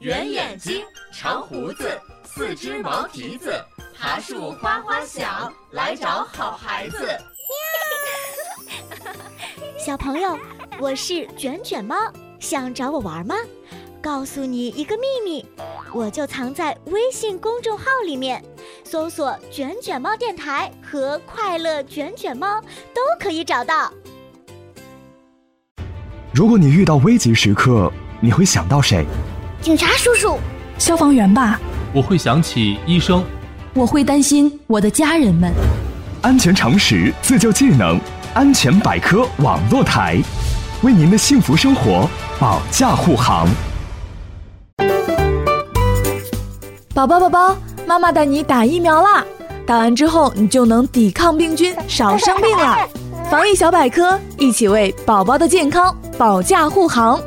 圆眼睛，长胡子，四只毛蹄子，爬树哗哗响，来找好孩子。 小朋友，我是卷卷猫，想找我玩吗？告诉你一个秘密，我就藏在微信公众号里面，搜索卷卷猫电台和快乐卷卷猫都可以找到。 如果你遇到危急时刻，你会想到谁？ 警察叔叔。 消防员吧。 我会想起医生。 我会担心我的家人们。 安全常识，自救技能，安全百科网络台，为您的幸福生活保驾护航。 宝宝，妈妈带你打疫苗啦！打完之后，你就能抵抗病菌，少生病啦。防疫小百科，一起为宝宝的健康保驾护航。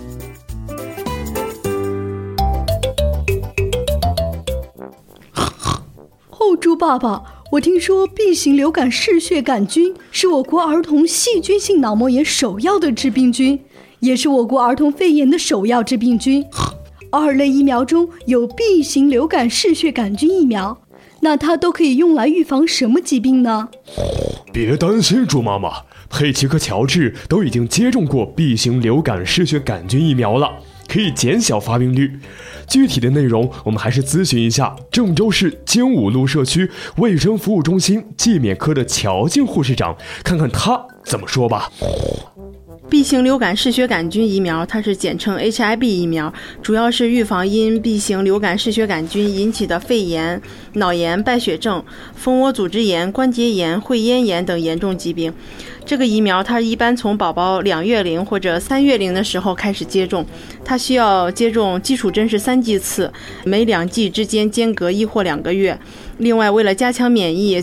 猪爸爸，我听说 B 型流感嗜血杆菌是我国儿童细菌性脑膜炎首要的致病菌，也是我国儿童肺炎的首要致病菌。2类疫苗中有 B 型流感嗜血杆菌疫苗，那它都可以用来预防什么疾病呢？ 别担心，猪妈妈，佩奇和乔治都已经接种过 B 型流感嗜血杆菌疫苗了，可以减小发病率。具体的内容我们还是咨询一下郑州市精武路社区卫生服务中心季免科的乔静护士长，看看他怎么说吧。 B 型流感嗜血杆菌疫苗，它是简称 HIB 疫苗，主要是预防因 B 型流感嗜血杆菌引起的肺炎、脑炎、败血症、蜂窝组织炎、关节炎、会咽炎等严重疾病。这个疫苗它一般从宝宝2月龄或者3月龄的时候开始接种，它需要接种基础针是3剂次，每2剂之间间隔1或2个月。另外，为了加强免疫，